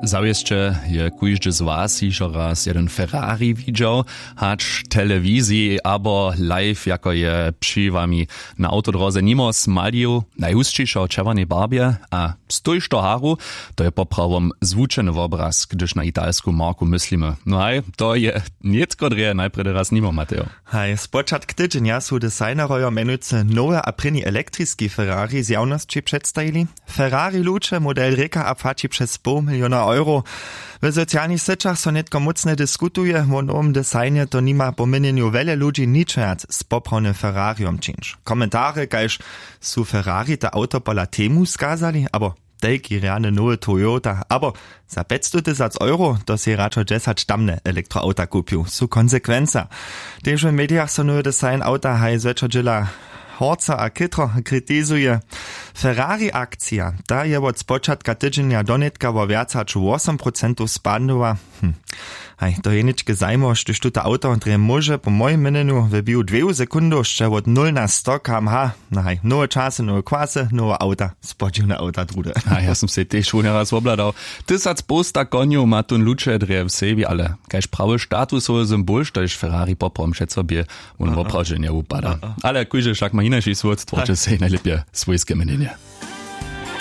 Zawieście je kujżdy z was iżo raz jeden Ferrari widział, hacz telewizji abo live jako je przy wami na autodroze nimo smalił najhustszejszo czerwonej barbie, a stójsz to haru, to je poprawom zwuczeny obraz, gdyż na italską marku myślimy. No hej, to je niecko dreje najpredy raz nimo, Mateo. Hej, z początku tydzienia są designerojo menujúce nowe a pryni elektrický Ferrari z javnosti przedstawili. Ferrari luče model Reka a płaci przez €500 000. W socjalnych sieciach so netko mocne dyskutuje, o nowym designie to nima po mienieniu wiele ludzi niczego z poprawnym Ferrariom czynsz. Komentare, kajż su Ferrari te auto pola temu skazali, abo taki reane nowe Toyota, abo za €500 to si raczej 10 tamne elektroauta kupił, su konsekwenca. Też w mediach so nowe design auta haj zwečer Horca a kytro kritizuje. Ferrari akcja, ta je od spočatka tydzienia donetka vo viac hač 8% spadnula. Hej, to je ničke zajmo, štyž tuto auto dre može po mojim menenu wybił 2 sekundu, še od 0 na 100 km/h. No hej, nowe czasy, nowe kwasy, nowe auta, spodziewne auta drude. A ja som se też schon raz obladał. Tysac posta koniu ma tun lucze dre w sebi, ale kajż prawy statusowy symbol, štož Ferrari poprom przed sobie on w opradzie nie upada. Ale kujże szak ma inaczej słodstwo, czy se najlepiej swojskie menenie.